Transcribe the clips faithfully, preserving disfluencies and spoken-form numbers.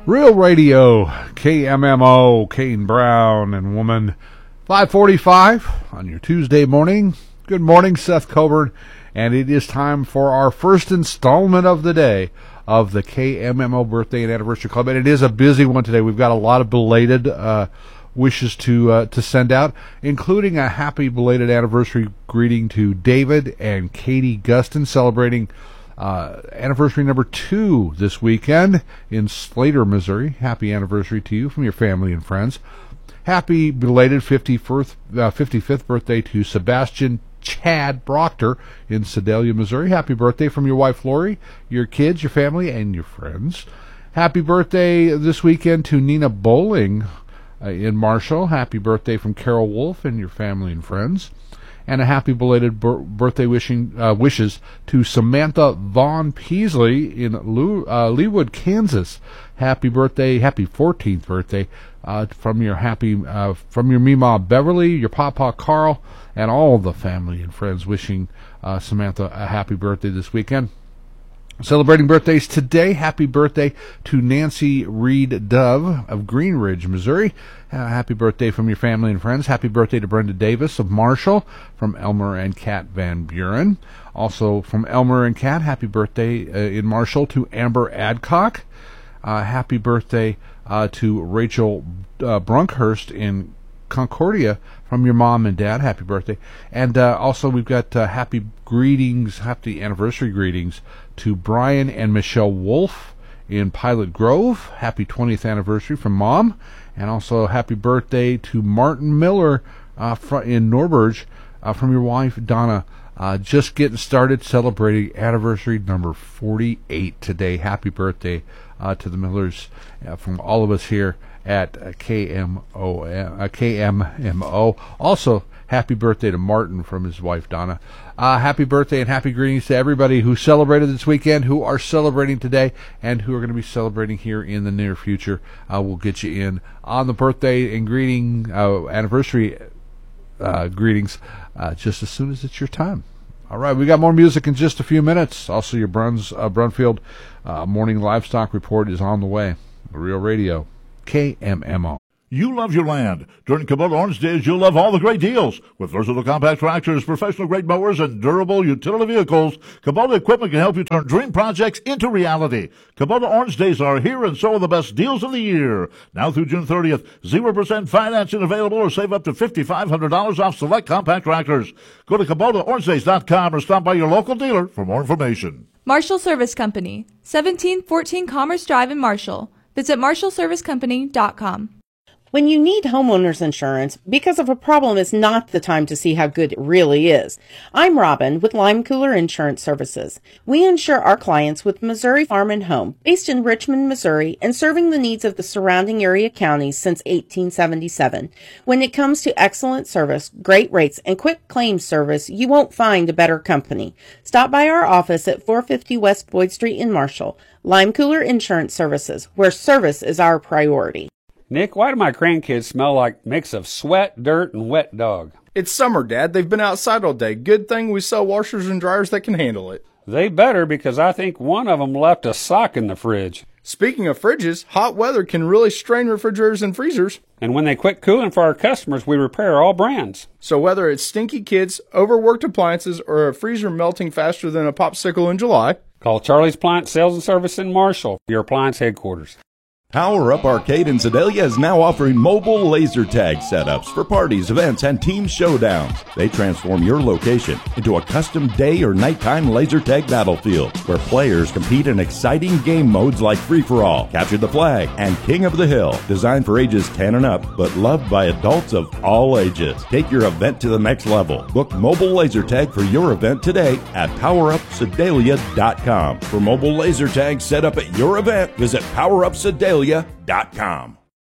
Real Radio, K M M O, Kane Brown and Woman, five forty-five on your Tuesday morning. Good morning, Seth Coburn, and it is time for our first installment of the day of the K M M O Birthday and Anniversary Club, and it is a busy one today. We've got a lot of belated uh, wishes to uh, to send out, including a happy belated anniversary greeting to David and Katie Guston, celebrating Uh, anniversary number two this weekend in Slater, Missouri. Happy anniversary to you from your family and friends. Happy belated fifty-first, uh, fifty-fifth birthday to Sebastian Chad Brockter in Sedalia, Missouri. Happy birthday from your wife Lori, your kids, your family, and your friends. Happy birthday this weekend to Nina Bowling uh, in Marshall. Happy birthday from Carol Wolf and your family and friends. And a happy belated bir- birthday wishing uh, wishes to Samantha Vaughn Peasley in Lew- uh, Leawood, Kansas. Happy birthday, happy fourteenth birthday uh, from your happy uh, from your Mima Beverly, your Papa Carl, and all the family and friends wishing uh, Samantha a happy birthday this weekend. Celebrating birthdays today, happy birthday to Nancy Reed Dove of Green Ridge, Missouri. Uh, happy birthday from your family and friends. Happy birthday to Brenda Davis of Marshall, from Elmer and Kat Van Buren. Also from Elmer and Kat, happy birthday uh, in Marshall to Amber Adcock. Uh, happy birthday uh, to Rachel uh, Brunkhurst in Concordia from your mom and dad. Happy birthday. And uh, also we've got uh, happy greetings, happy anniversary greetings to Brian and Michelle Wolf in Pilot Grove. Happy twentieth anniversary from mom. And also happy birthday to Martin Miller uh, fr- in Norberg uh, from your wife Donna. Uh, just getting started celebrating anniversary number forty-eight today. Happy birthday uh, to the Millers uh, from all of us here at uh, K M O, uh, K M M O. Also, happy birthday to Martin from his wife Donna. Uh, happy birthday and happy greetings to everybody who celebrated this weekend, who are celebrating today, and who are going to be celebrating here in the near future. Uh, we'll get you in on the birthday and greeting uh, anniversary uh, greetings uh, just as soon as it's your time. All right, we got more music in just a few minutes. Also, your Bruns, uh, Brunfield uh, morning livestock report is on the way. Real Radio, K M M O. You love your land. During Kubota Orange Days, you'll love all the great deals. With versatile compact tractors, professional-grade mowers, and durable utility vehicles, Kubota equipment can help you turn dream projects into reality. Kubota Orange Days are here, and so are the best deals of the year. Now through June thirtieth, zero percent financing available, or save up to five thousand five hundred dollars off select compact tractors. Go to Kubota Orange Days dot com or stop by your local dealer for more information. Marshall Service Company, seventeen fourteen Commerce Drive in Marshall. Visit marshall service company dot com. When you need homeowners insurance, because of a problem is not the time to see how good it really is. I'm Robin with Lime Cooler Insurance Services. We insure our clients with Missouri Farm and Home, based in Richmond, Missouri, and serving the needs of the surrounding area counties since eighteen seventy-seven. When it comes to excellent service, great rates, and quick claims service, you won't find a better company. Stop by our office at four fifty West Boyd Street in Marshall. Lime Cooler Insurance Services, where service is our priority. Nick, why do my grandkids smell like a mix of sweat, dirt, and wet dog? It's summer, Dad. They've been outside all day. Good thing we sell washers and dryers that can handle it. They better, because I think one of them left a sock in the fridge. Speaking of fridges, hot weather can really strain refrigerators and freezers. And when they quit cooling for our customers, we repair all brands. So whether it's stinky kids, overworked appliances, or a freezer melting faster than a popsicle in July, call Charlie's Appliance Sales and Service in Marshall, your appliance headquarters. Power Up Arcade in Sedalia is now offering mobile laser tag setups for parties, events, and team showdowns. They transform your location into a custom day or nighttime laser tag battlefield where players compete in exciting game modes like Free-for-All, Capture the Flag, and King of the Hill. Designed for ages ten and up, but loved by adults of all ages. Take your event to the next level. Book mobile laser tag for your event today at power up sedalia dot com. For mobile laser tag set up at your event, visit power up sedalia dot com.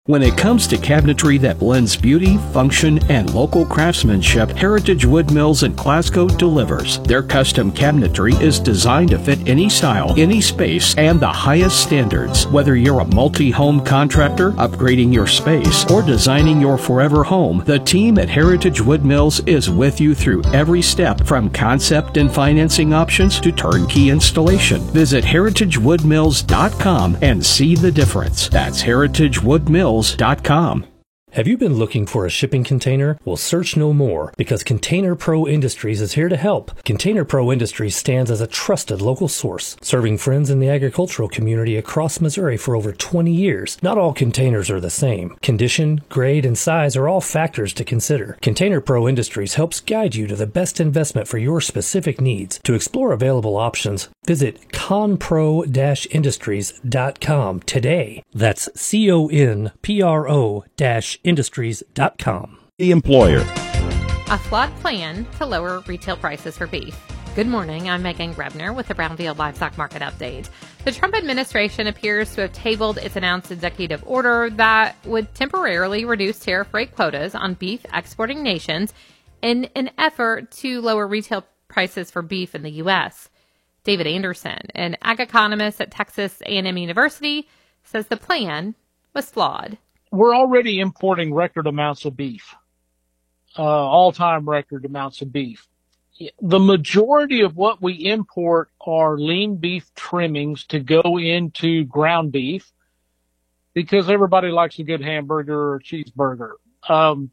When it comes to cabinetry that blends beauty, function, and local craftsmanship, Heritage Wood Mills in Glasgow delivers. Their custom cabinetry is designed to fit any style, any space, and the highest standards. Whether you're a multi-home contractor, upgrading your space, or designing your forever home, the team at Heritage Wood Mills is with you through every step, from concept and financing options to turnkey installation. Visit heritage wood mills dot com and see the difference. That's heritage wood mills dot com. Have you been looking for a shipping container? Well, search no more, because Container Pro Industries is here to help. Container Pro Industries stands as a trusted local source, serving friends in the agricultural community across Missouri for over twenty years. Not all containers are the same. Condition, grade, and size are all factors to consider. Container Pro Industries helps guide you to the best investment for your specific needs. To explore available options, visit conpro dash industries dot com today. That's C O N P R O dash industries dot com. The employer. A flawed plan to lower retail prices for beef. Good morning, I'm Megan Grebner with the Brownfield Livestock Market Update. The Trump administration appears to have tabled its announced executive order that would temporarily reduce tariff rate quotas on beef exporting nations in an effort to lower retail prices for beef in the U S. David Anderson, an ag economist at Texas A and M University, says the plan was flawed. We're already importing record amounts of beef, uh, all-time record amounts of beef. The majority of what we import are lean beef trimmings to go into ground beef because everybody likes a good hamburger or cheeseburger. Um,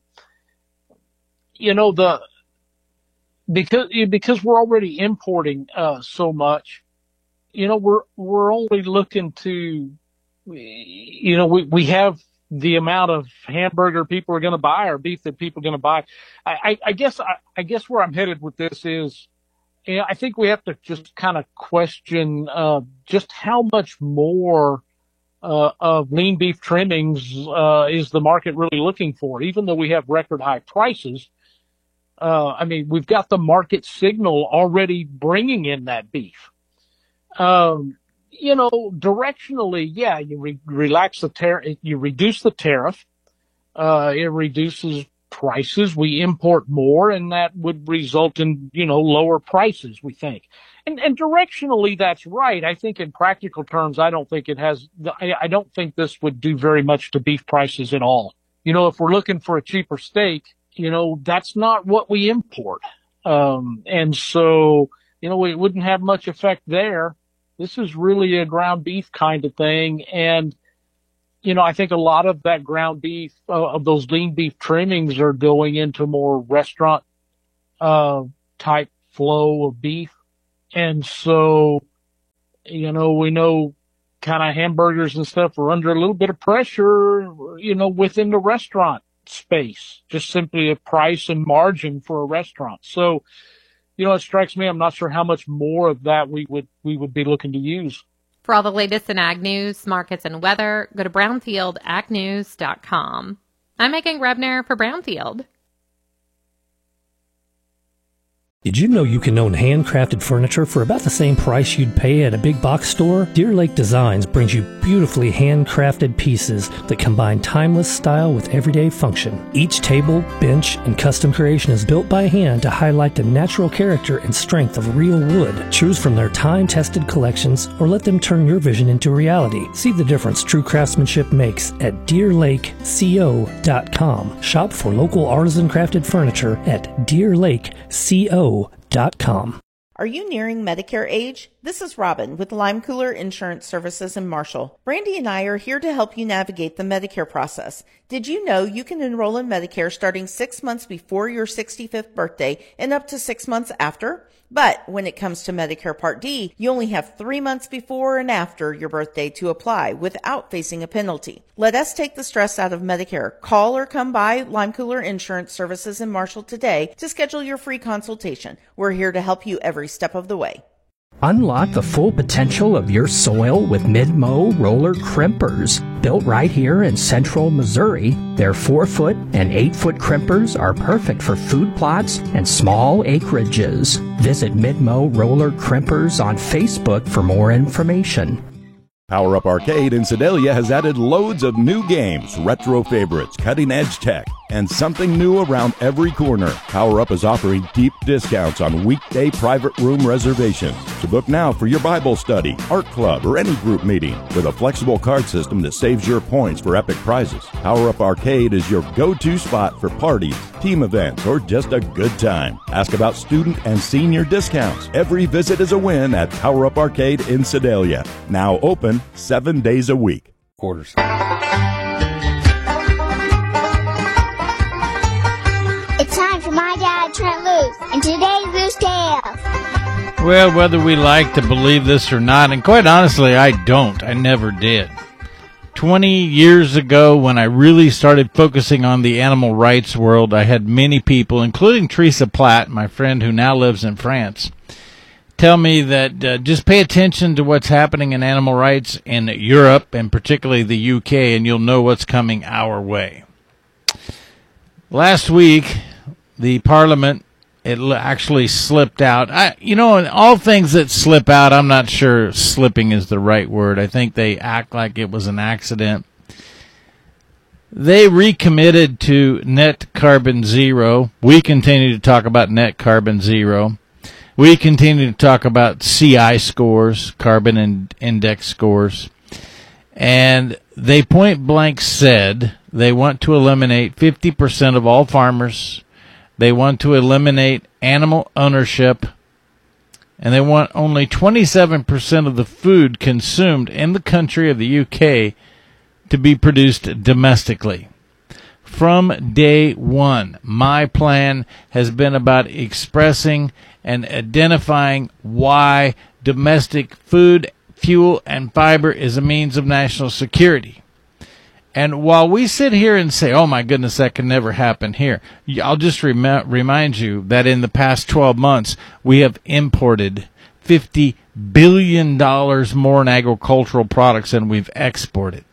you know, the because because we're already importing uh, so much, you know, we're we're only looking to, you know, we we have the amount of hamburger people are going to buy or beef that people are going to buy. I, I, I guess, I, I guess where I'm headed with this is, you know, I think we have to just kind of question, uh, just how much more, uh, of lean beef trimmings, uh, is the market really looking for? Even though we have record high prices, uh, I mean, we've got the market signal already bringing in that beef. Um, You know, directionally, yeah, you re- relax the tariff, you reduce the tariff, uh, it reduces prices. We import more, and that would result in, you know, lower prices, we think. And, and directionally, that's right. I think in practical terms, I don't think it has, I, I don't think this would do very much to beef prices at all. You know, if we're looking for a cheaper steak, you know, that's not what we import. Um, and so, you know, it wouldn't have much effect there. This is really a ground beef kind of thing. And, you know, I think a lot of that ground beef, uh, of those lean beef trimmings are going into more restaurant, uh, type flow of beef. And so, you know, we know kind of hamburgers and stuff are under a little bit of pressure, you know, within the restaurant space, just simply a price and margin for a restaurant. So, you know, it strikes me, I'm not sure how much more of that we would we would be looking to use. For all the latest in ag news, markets, and weather, go to brownfield ag news dot com. I'm Megan Grebner for Brownfield. Did you know you can own handcrafted furniture for about the same price you'd pay at a big box store? Deer Lake Designs brings you beautifully handcrafted pieces that combine timeless style with everyday function. Each table, bench, and custom creation is built by hand to highlight the natural character and strength of real wood. Choose from their time-tested collections or let them turn your vision into reality. See the difference true craftsmanship makes at deer lake co dot com. Shop for local artisan crafted furniture at deer lake co dot com. Are you nearing Medicare age? This is Robin with Lime Cooler Insurance Services in Marshall. Brandy and I are here to help you navigate the Medicare process. Did you know you can enroll in Medicare starting six months before your sixty-fifth birthday and up to six months after? But when it comes to Medicare Part D, you only have three months before and after your birthday to apply without facing a penalty. Let us take the stress out of Medicare. Call or come by Lime Cooler Insurance Services in Marshall today to schedule your free consultation. We're here to help you every step of the way. Unlock the full potential of your soil with Mid-Mow roller crimpers. Built right here in central Missouri, their four foot and eight foot crimpers are perfect for food plots and small acreages. Visit Mid-Mow roller crimpers on Facebook for more information. Power Up Arcade in Sedalia has added loads of new games, retro favorites, cutting-edge tech, and something new around every corner. Power Up is offering deep discounts on weekday private room reservations. So book now for your Bible study, art club, or any group meeting with a flexible card system that saves your points for epic prizes. Power Up Arcade is your go-to spot for parties, team events, or just a good time. Ask about student and senior discounts. Every visit is a win at Power Up Arcade in Sedalia. Now open seven days a week. Quarters. It's time for My Dad, Trent Loos, and today's Loose Tales. Well, whether we like to believe this or not, and quite honestly, I don't. I never did. Twenty years ago, when I really started focusing on the animal rights world, I had many people, including Teresa Platt, my friend who now lives in France, tell me that uh, just pay attention to what's happening in animal rights in Europe, and particularly the U K, and you'll know what's coming our way. Last week, the Parliament, it actually slipped out. I, you know, in all things that slip out, I'm not sure slipping is the right word. I think they act like it was an accident. They recommitted to net carbon zero. We continue to talk about net carbon zero. We continue to talk about C I scores, carbon in- index scores. And they point blank said they want to eliminate fifty percent of all farmers. They want to eliminate animal ownership. And they want only twenty-seven percent of the food consumed in the country of the U K to be produced domestically. From day one, my plan has been about expressing and identifying why domestic food, fuel, and fiber is a means of national security. And while we sit here and say, oh my goodness, that can never happen here, I'll just rem- remind you that in the past twelve months, we have imported fifty billion dollars more in agricultural products than we've exported.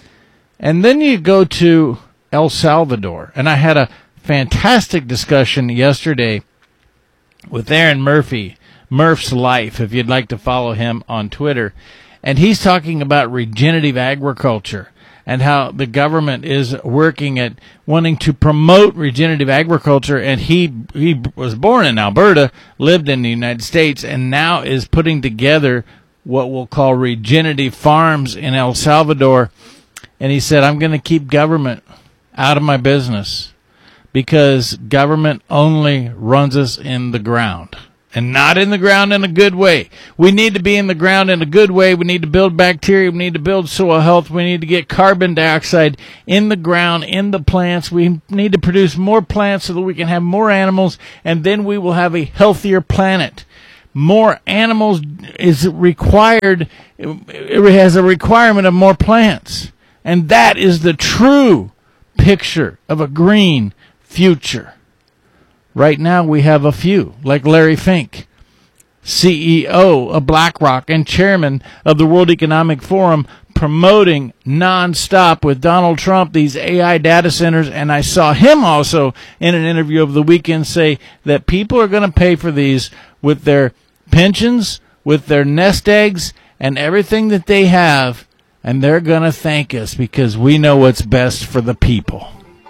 And then you go to El Salvador, and I had a fantastic discussion yesterday with Aaron Murphy, Murph's Life, if you'd like to follow him on Twitter. And he's talking about regenerative agriculture and how the government is working at wanting to promote regenerative agriculture. And he he was born in Alberta, lived in the United States, and now is putting together what we'll call regenerative farms in El Salvador. And he said, I'm going to keep government out of my business because government only runs us in the ground. And not in the ground in a good way. We need to be in the ground in a good way. We need to build bacteria. We need to build soil health. We need to get carbon dioxide in the ground, in the plants. We need to produce more plants so that we can have more animals, and then we will have a healthier planet. More animals is required. It has a requirement of more plants. And that is the true picture of a green future. Right now we have a few, like Larry Fink, C E O of BlackRock and chairman of the World Economic Forum, promoting nonstop with Donald Trump these A I data centers. And I saw him also in an interview over the weekend say that people are going to pay for these with their pensions, with their nest eggs, and everything that they have. And they're going to thank us because we know what's best for the people.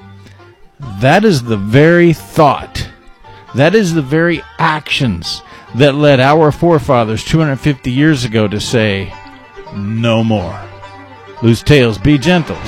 That is the very thought, that is the very actions that led our forefathers two hundred fifty years ago to say, no more. Loose tails, be gentle.